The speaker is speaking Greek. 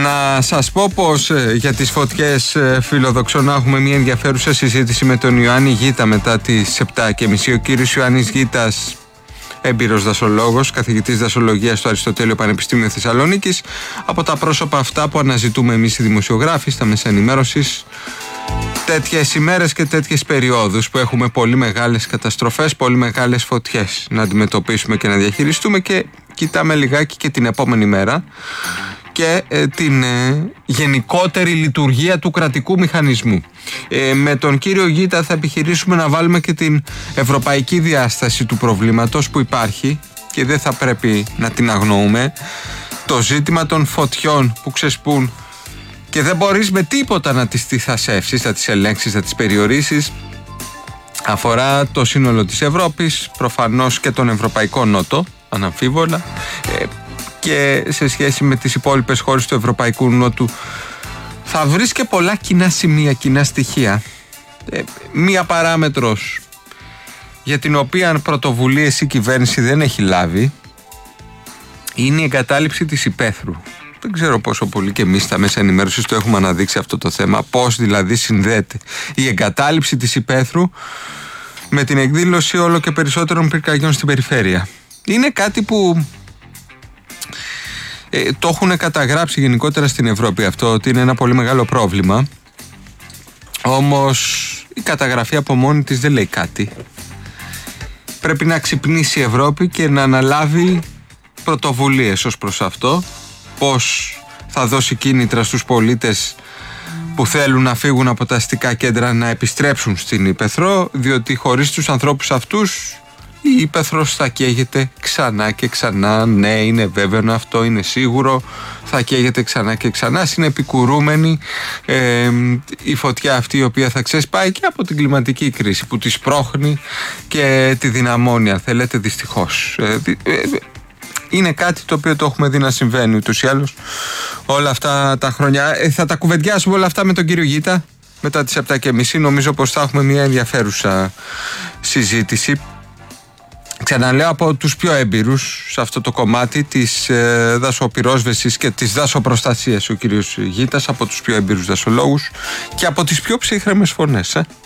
Να σας πω πως για τις φωτιές φιλοδοξώ να έχουμε μια ενδιαφέρουσα συζήτηση με τον Ιωάννη Γίτα μετά τις 7:30. Ο κύριος Ιωάννης Γίτας, έμπειρος δασολόγος, καθηγητής δασολογίας στο Αριστοτέλειο Πανεπιστήμιο Θεσσαλονίκης, από τα πρόσωπα αυτά που αναζητούμε εμείς οι δημοσιογράφοι στα μέσα ενημέρωσης, τέτοιες ημέρες και τέτοιες περιόδους που έχουμε πολύ μεγάλες καταστροφές, πολύ μεγάλες φωτιές να αντιμετωπίσουμε και να διαχειριστούμε, και κοιτάμε λιγάκι και την επόμενη μέρα και την γενικότερη λειτουργία του κρατικού μηχανισμού. Με τον κύριο Γίτα θα επιχειρήσουμε να βάλουμε και την ευρωπαϊκή διάσταση του προβλήματος που υπάρχει και δεν θα πρέπει να την αγνοούμε. Το ζήτημα των φωτιών που ξεσπούν και δεν μπορείς με τίποτα να τις θασεύσεις, να τις ελέγξεις, να τις περιορίσεις, αφορά το σύνολο της Ευρώπης, προφανώς και τον Ευρωπαϊκό Νότο, αναμφίβολα, και σε σχέση με τις υπόλοιπες χώρες του Ευρωπαϊκού Νότου θα βρεις και πολλά κοινά σημεία, κοινά στοιχεία. Μία παράμετρος για την οποία πρωτοβουλίες η κυβέρνηση δεν έχει λάβει είναι η εγκατάλειψη της υπαίθρου. Δεν ξέρω πόσο πολύ και εμείς στα μέσα ενημέρωσης το έχουμε αναδείξει αυτό το θέμα, πώς δηλαδή συνδέεται η εγκατάλειψη της υπαίθρου με την εκδήλωση όλο και περισσότερων πυρκαγιών στην περιφέρεια. Είναι κάτι που το έχουν καταγράψει γενικότερα στην Ευρώπη αυτό, ότι είναι ένα πολύ μεγάλο πρόβλημα. Όμως η καταγραφή από μόνη της δεν λέει κάτι. Πρέπει να ξυπνήσει η Ευρώπη και να αναλάβει πρωτοβουλίες ως προς αυτό. Πώς θα δώσει κίνητρα στους πολίτες που θέλουν να φύγουν από τα αστικά κέντρα να επιστρέψουν στην Ύπαιθρο, διότι χωρίς τους ανθρώπους αυτούς η Ύπαιθρος θα καίγεται ξανά και ξανά. Ναι, είναι βέβαιο αυτό, είναι σίγουρο. Θα καίγεται ξανά και ξανά. Συνεπικουρούμενη η φωτιά αυτή, η οποία θα ξεσπάει και από την κλιματική κρίση που τη σπρώχνει και τη δυναμώνει, αν θέλετε, δυστυχώς. Είναι κάτι το οποίο το έχουμε δει να συμβαίνει ούτως ή άλλως όλα αυτά τα χρόνια. Θα τα κουβεντιάσουμε όλα αυτά με τον κύριο Γίτα μετά τις 7:30. Νομίζω πως θα έχουμε μια ενδιαφέρουσα συζήτηση. Ξαναλέω, από τους πιο έμπειρους σε αυτό το κομμάτι της δασοπυρόσβεσης και της δασοπροστασίας ο κύριος Γίτας, από τους πιο έμπειρους δασολόγους και από τις πιο ψύχρεμες φωνές.